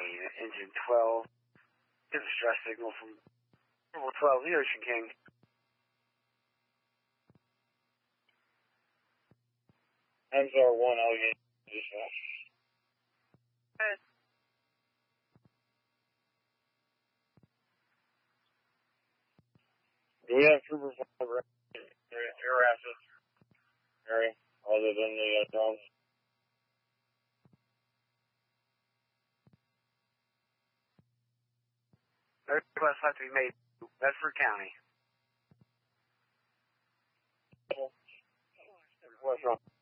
unit, engine 12. Give a distress signal from Level 12, the Ocean King. MSR 1, all units dispatch. Do we have Trooper 5 air assets area other than the drones? Request have to be made to Bedford County. What's wrong?